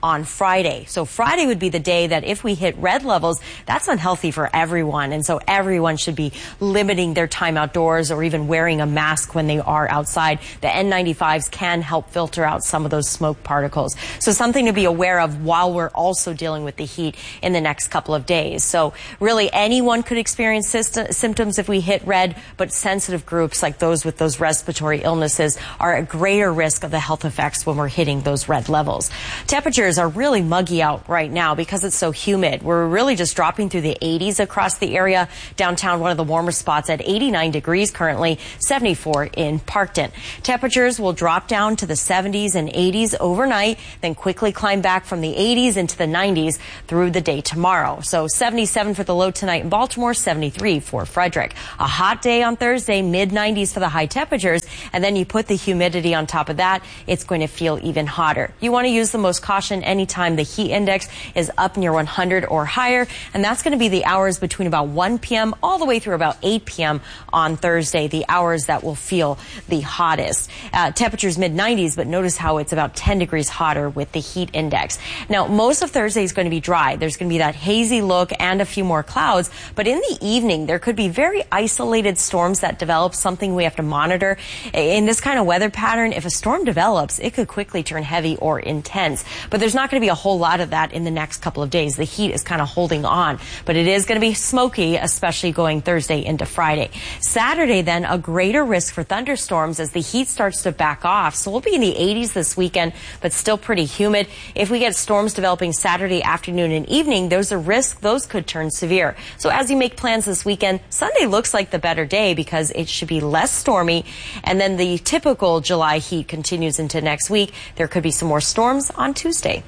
on Friday. So Friday would be the day that if we hit red levels, that's unhealthy for everyone. And so everyone should be limiting their time outdoors or even wearing a mask when they are outside. The N95s can help filter out some of those smoke particles. So something to be aware of while we're also dealing with the heat in the next couple of days. So really anyone could experience symptoms if we hit red, but sensitive groups like those with those respiratory illnesses are at greater risk of the health effects when we're hitting those red levels. Temperatures are really muggy out right now because it's so humid. We're really just dropping through the 80s across the area. Downtown, one of the warmer spots at 89 degrees currently, 74 in Parkton. Temperatures will drop down to the 70s and 80s overnight, then quickly climb back from the 80s into the 90s through the day tomorrow. So 77 for the low tonight in Baltimore, 73 for Frederick. A hot day on Thursday, mid-90s for the high temperatures, and then you put the humidity on top of that, it's going to feel even hotter. You want to use the most caution anytime the heat index is up near 100 or higher, and that's going to be the hours between about 1 p.m. all the way through about 8 p.m. on Thursday, the hours that will feel the hottest. Temperatures mid-90s, but notice how it's about 10 degrees hotter with the heat index. Now, most of Thursday is going to be dry. There's going to be that hazy look and a few more clouds, but in the evening, there could be very isolated storms that develop, something we have to monitor. In this kind of weather pattern, if a storm develops, it could quickly turn heavy or intense. But there's not going to be a whole lot of that in the next couple of days. The heat is kind of holding on, but it is going to be smoky, especially going Thursday into Friday. Saturday, then, a greater risk for thunderstorms as the heat starts to back off. So we'll be in the 80s this weekend, but still pretty humid. If we get storms developing Saturday afternoon and evening, there's a risk those could turn severe. So as you make plans this weekend, Sunday looks like the better day because it should be less stormy. And then the typical July heat continues into next week. There could be some more storms on Tuesday.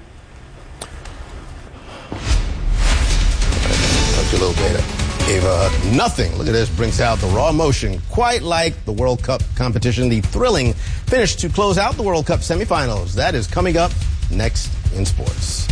A little data. If nothing, look at this, brings out the raw emotion, quite like the World Cup competition, the thrilling finish to close out the World Cup semifinals. That is coming up next in sports.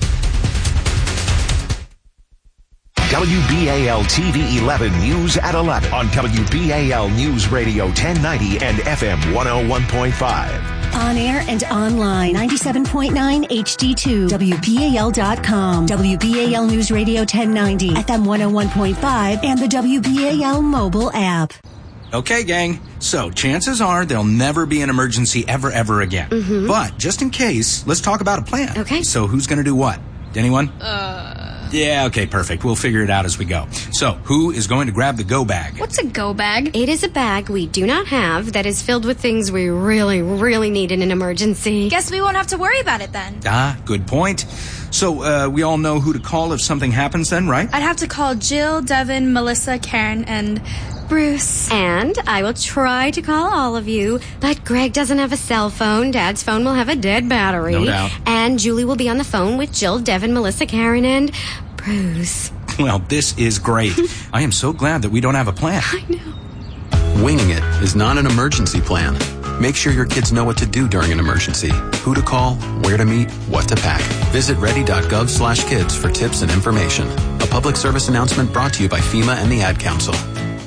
WBAL TV 11 News at 11 on WBAL News Radio 1090 and FM 101.5. On air and online, 97.9 HD2, WBAL.com, WBAL News Radio 1090, FM 101.5, and the WBAL mobile app. Okay, gang. So, chances are there'll never be an emergency ever again. Mm-hmm. But, just in case, let's talk about a plan. Okay. So, who's gonna do what? Anyone? Yeah, okay, perfect. We'll figure it out as we go. So, who is going to grab the go bag? What's a go bag? It is a bag we do not have that is filled with things we really need in an emergency. Guess we won't have to worry about it then. Ah, good point. So, we all know who to call if something happens then, right? I'd have to call Jill, Devin, Melissa, Karen, and Bruce. And I will try to call all of you, but Greg doesn't have a cell phone. Dad's phone will have a dead battery. No doubt. And Julie will be on the phone with Jill, Devin, Melissa, Karen, and Bruce. Well, this is great. I am so glad that we don't have a plan. I know. Winging it is not an emergency plan. Make sure your kids know what to do during an emergency, who to call, where to meet, what to pack. Visit ready.gov/kids for tips and information. A public service announcement brought to you by FEMA and the Ad Council.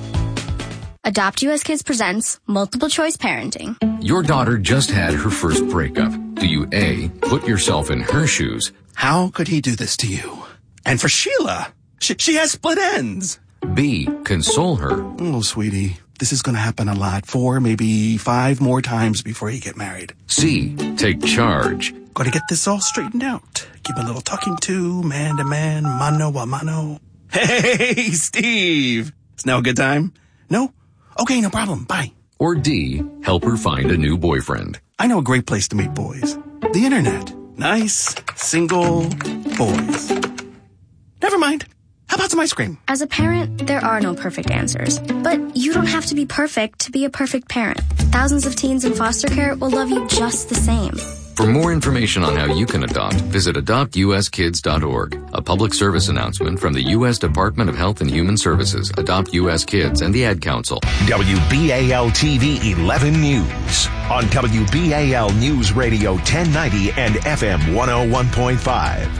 Adopt US Kids presents Multiple Choice Parenting. Your daughter just had her first breakup. Do you A, put yourself in her shoes? How could he do this to you? And for Sheila, she has split ends. B, console her. Oh, sweetie, this is going to happen a lot. 4, maybe 5 more times before you get married. C, take charge. Got to get this all straightened out. Give a little talking to, man to man, mano a mano. Hey, Steve. Is now a good time? No? Okay, no problem. Bye. Or D, help her find a new boyfriend. I know a great place to meet boys. The internet. Nice, single boys. Never mind. How about some ice cream? As a parent, there are no perfect answers. But you don't have to be perfect to be a perfect parent. Thousands of teens in foster care will love you just the same. For more information on how you can adopt, visit adoptuskids.org. A public service announcement from the U.S. Department of Health and Human Services, Adopt U.S. Kids, and the Ad Council. WBAL TV 11 News on WBAL News Radio 1090 and FM 101.5.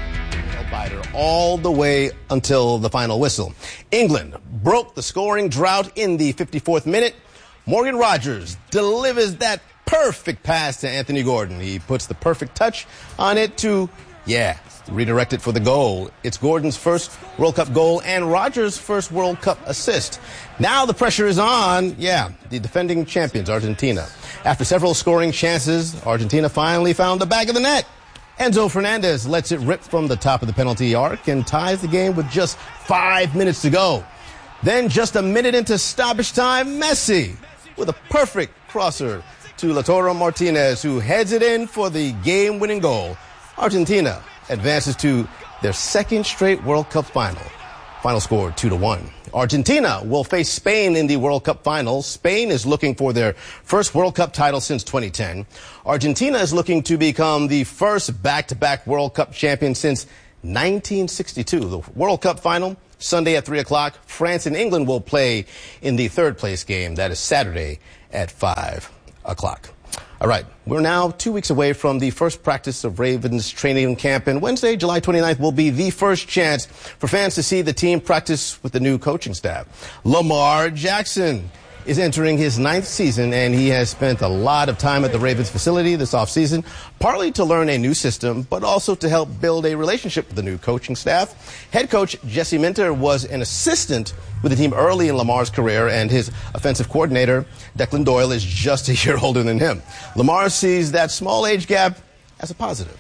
All the way until the final whistle. England broke the scoring drought in the 54th minute. Morgan Rogers delivers that perfect pass to Anthony Gordon. He puts the perfect touch on it to, redirect it for the goal. It's Gordon's first World Cup goal and Rogers' first World Cup assist. Now the pressure is on, the defending champions, Argentina. After several scoring chances, Argentina finally found the back of the net. Enzo Fernandez lets it rip from the top of the penalty arc and ties the game with just 5 minutes to go. Then just a minute into stoppage time, Messi with a perfect crosser to Lautaro Martinez, who heads it in for the game-winning goal. Argentina advances to their second straight World Cup final. Final score 2-1. Argentina will face Spain in the World Cup final. Spain is looking for their first World Cup title since 2010. Argentina is looking to become the first back-to-back World Cup champion since 1962. The World Cup final, Sunday at 3 o'clock. France and England will play in the third place game. That is Saturday at 5 o'clock. All right, we're now 2 weeks away from the first practice of Ravens training camp, and Wednesday, July 29th, will be the first chance for fans to see the team practice with the new coaching staff. Lamar Jackson is entering his 9th season, and he has spent a lot of time at the Ravens facility this offseason, partly to learn a new system, but also to help build a relationship with the new coaching staff. Head coach Jesse Minter was an assistant with the team early in Lamar's career, and his offensive coordinator, Declan Doyle, is just a year older than him. Lamar sees that small age gap as a positive.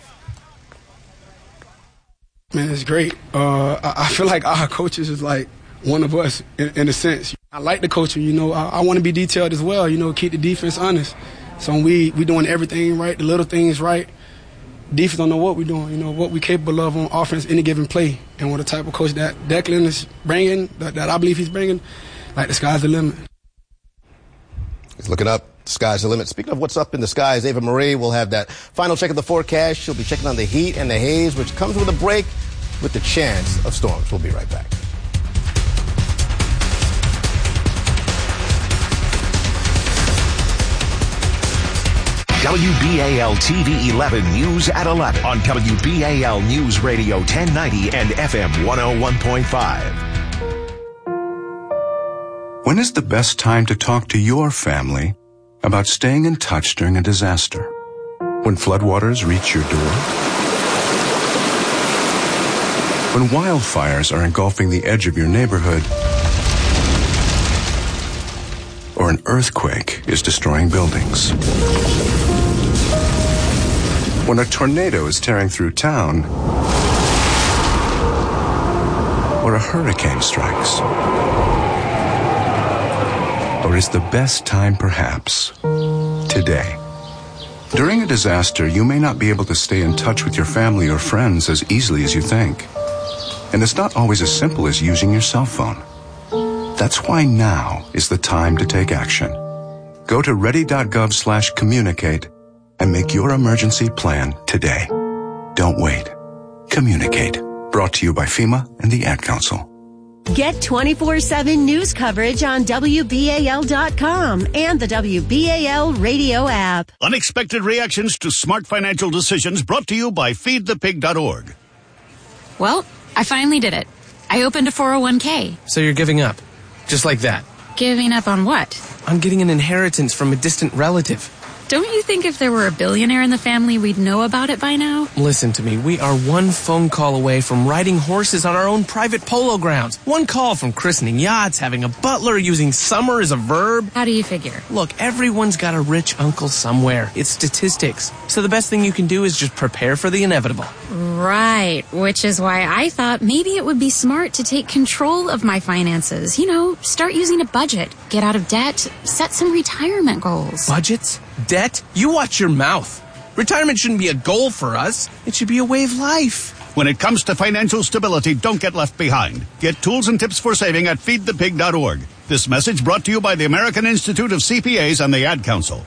Man, it's great. I feel like our coaches is like one of us in a sense. I like the coaching, I want to be detailed as well, keep the defense honest. So we doing everything right, the little things right. Defense don't know what we're doing, what we're capable of on offense any given play. And what the type of coach that Declan is bringing, that I believe he's bringing, like the sky's the limit. He's looking up. Sky's the limit. Speaking of what's up in the skies, Ava Marie will have that final check of the forecast. She'll be checking on the heat and the haze, which comes with a break with the chance of storms. We'll be right back. WBAL TV 11 News at 11 on WBAL News Radio 1090 and FM 101.5. When is the best time to talk to your family about staying in touch during a disaster? When floodwaters reach your door? When wildfires are engulfing the edge of your neighborhood? Or an earthquake is destroying buildings? When a tornado is tearing through town, or a hurricane strikes? Or is the best time perhaps today? During a disaster, you may not be able to stay in touch with your family or friends as easily as you think. And it's not always as simple as using your cell phone. That's why now is the time to take action. Go to ready.gov/communicate and make your emergency plan today. Don't wait. Communicate. Brought to you by FEMA and the Ad Council. Get 24/7 news coverage on WBAL.com and the WBAL radio app. Unexpected reactions to smart financial decisions brought to you by feedthepig.org. Well, I finally did it. I opened a 401k. So you're giving up? Just like that? Giving up on what? On getting an inheritance from a distant relative. Don't you think if there were a billionaire in the family, we'd know about it by now? Listen to me. We are one phone call away from riding horses on our own private polo grounds. One call from christening yachts, having a butler, using summer as a verb. How do you figure? Look, everyone's got a rich uncle somewhere. It's statistics. So the best thing you can do is just prepare for the inevitable. Right, which is why I thought maybe it would be smart to take control of my finances. Start using a budget, get out of debt, set some retirement goals. Budgets? Debt? You watch your mouth. Retirement shouldn't be a goal for us. It should be a way of life. When it comes to financial stability, don't get left behind. Get tools and tips for saving at feedthepig.org. This message brought to you by the American Institute of CPAs and the Ad Council.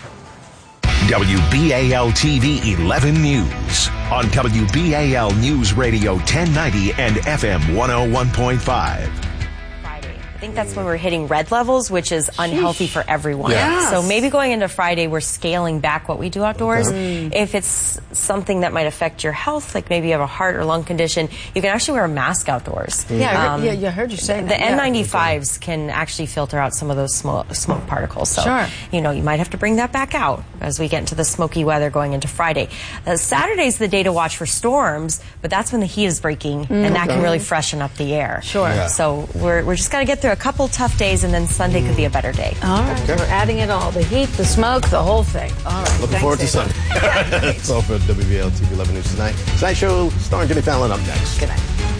WBAL TV 11 News on WBAL News Radio 1090 and FM 101.5. think that's when we're hitting red levels, which is unhealthy for everyone. Yeah. So maybe going into Friday, we're scaling back what we do outdoors. If it's something that might affect your health, like maybe you have a heart or lung condition, you can actually wear a mask outdoors. I heard you say that. The N95s can actually filter out some of those smoke particles. So, Sure. you might have to bring that back out as we get into the smoky weather going into Friday. Saturday's the day to watch for storms, but that's when the heat is breaking, and that can really freshen up the air. Sure. Yeah. So we're just got to get through a couple tough days, and then Sunday could be a better day. All right. We're adding it all. The heat, the smoke, the whole thing. All right. Looking forward to Sunday. That's all for WBAL TV 11 News tonight. Tonight Show starring Jimmy Fallon up next. Good night.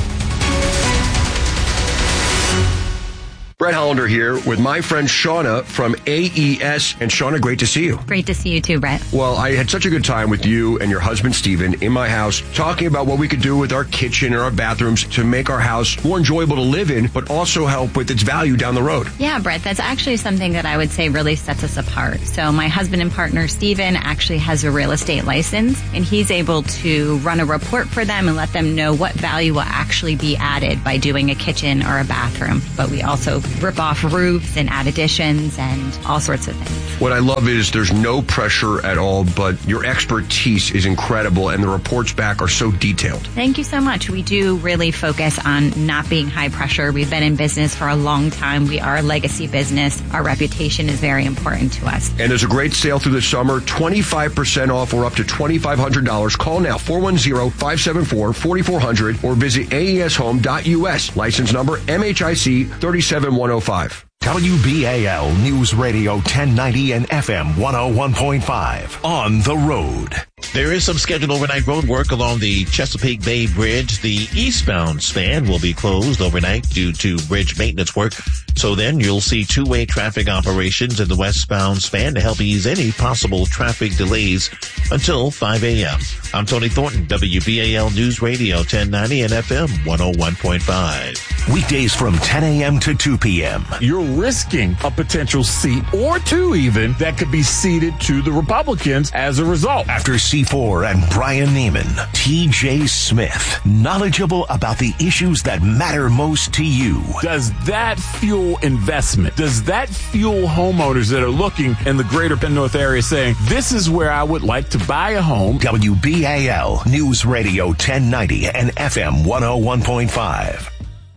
Brett Hollander here with my friend Shauna from AES. And Shauna, great to see you. Great to see you too, Brett. Well, I had such a good time with you and your husband, Steven, in my house, talking about what we could do with our kitchen and our bathrooms to make our house more enjoyable to live in, but also help with its value down the road. Yeah, Brett, that's actually something that I would say really sets us apart. So my husband and partner, Steven, actually has a real estate license, and he's able to run a report for them and let them know what value will actually be added by doing a kitchen or a bathroom. But we also rip off roofs and add additions and all sorts of things. What I love is there's no pressure at all, but your expertise is incredible, and the reports back are so detailed. Thank you so much. We do really focus on not being high pressure. We've been in business for a long time. We are a legacy business. Our reputation is very important to us. And there's a great sale through the summer, 25% off or up to $2,500. Call now, 410-574-4400, or visit aeshome.us. License number MHIC 37105. WBAL News Radio 1090 and FM 101.5 on the road. There is some scheduled overnight road work along the Chesapeake Bay Bridge. The eastbound span will be closed overnight due to bridge maintenance work. So then you'll see two-way traffic operations in the westbound span to help ease any possible traffic delays until 5 a.m. I'm Tony Thornton, WBAL News Radio 1090 and FM 101.5. Weekdays from 10 a.m. to 2 p.m. You're risking a potential seat or two even that could be ceded to the Republicans as a result. After C4 and Brian Neiman, T.J. Smith, knowledgeable about the issues that matter most to you. Does that fuel investment? Does that fuel homeowners that are looking in the greater Penn North area saying, this is where I would like to buy a home? WBAL News Radio 1090 and FM 101.5.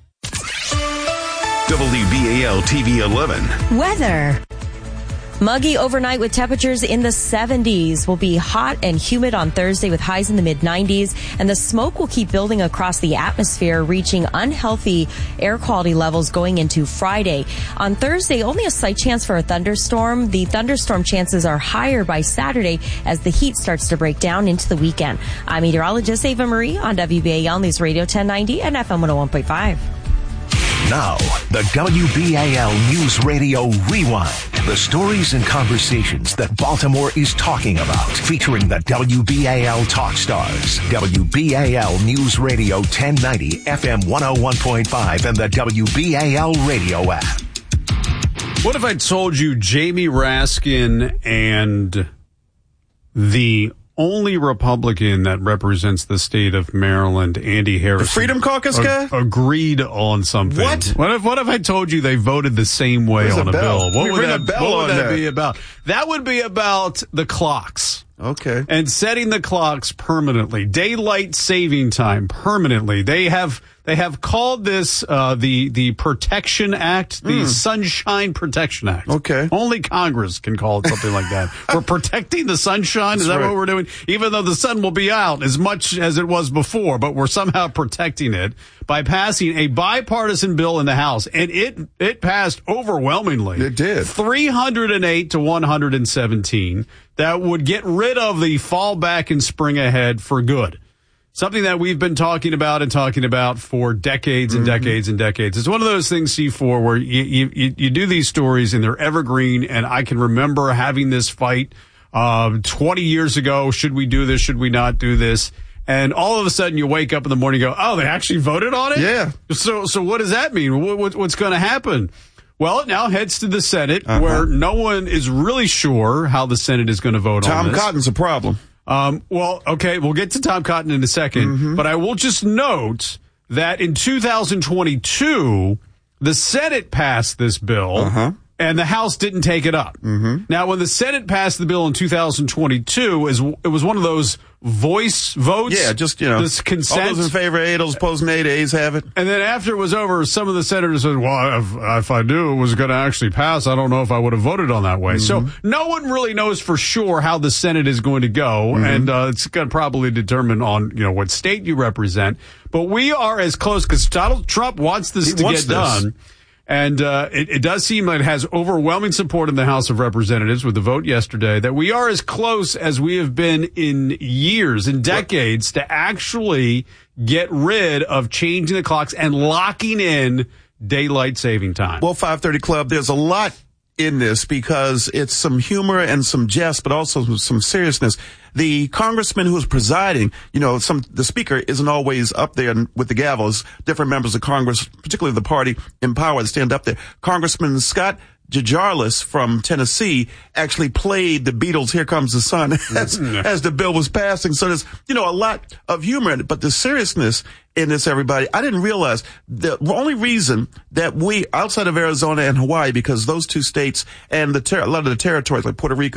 WBAL TV 11. Weather. Muggy overnight with temperatures in the 70s. Will be hot and humid on Thursday with highs in the mid-90s, and the smoke will keep building across the atmosphere, reaching unhealthy air quality levels going into Friday. On Thursday, only a slight chance for a thunderstorm. The thunderstorm chances are higher by Saturday as the heat starts to break down into the weekend. I'm meteorologist Ava Marie on WBAL News Radio 1090 and FM 101.5. Now, the WBAL News Radio Rewind. The stories and conversations that Baltimore is talking about. Featuring the WBAL Talk Stars. WBAL News Radio 1090, FM 101.5, and the WBAL radio app. What if I told you Jamie Raskin and the only Republican that represents the state of Maryland, Andy Harrison, the Freedom Caucus guy, agreed on something? What if I told you they voted the same way on a bill? What would that be about? That would be about the clocks. Okay. And setting the clocks permanently. Daylight saving time permanently. They have called this the Protection Act, the Sunshine Protection Act. Okay. Only Congress can call it something like that. We're protecting the sunshine. Is that what we're doing? Even though the sun will be out as much as it was before, but we're somehow protecting it by passing a bipartisan bill in the House, and it passed overwhelmingly. It did. 308 to 117. That would get rid of the fallback and spring ahead for good. Something that we've been talking about for decades and decades and decades. It's one of those things, C4, where you do these stories and they're evergreen, and I can remember having this fight 20 years ago. Should we do this? Should we not do this? And all of a sudden you wake up in the morning and go, oh, they actually voted on it? Yeah. So what does that mean? What's going to happen? Well, it now heads to the Senate, where no one is really sure how the Senate is going to vote on this. Tom Cotton's a problem. Well, okay, we'll get to Tom Cotton in a second, but I will just note that in 2022, The Senate passed this bill, and the House didn't take it up. Now, when the Senate passed the bill in 2022, it was one of those voice votes. Yeah, just, this consent. All those in favor, A, those opposed, nay, the A's have it. And then after it was over, some of the senators said, well, if I knew it was going to actually pass, I don't know if I would have voted on that way. So no one really knows for sure how the Senate is going to go, and it's going to probably determine on, what state you represent. But we are as close, because Donald Trump wants this to get done. And it does seem like it has overwhelming support in the House of Representatives with the vote yesterday, that we are as close as we have been in years and decades to actually get rid of changing the clocks and locking in daylight saving time. Well, 530 Club, there's a lot in this because it's some humor and some jest, but also some seriousness. The congressman who is presiding, the speaker isn't always up there with the gavels. Different members of Congress, particularly the party in power, that stand up there. Congressman Scott Gijarlis from Tennessee actually played the Beatles' Here Comes the Sun as the bill was passing. So there's, a lot of humor in it, but the seriousness in this, everybody, I didn't realize the only reason that we, outside of Arizona and Hawaii, because those two states and a lot of the territories like Puerto Rico,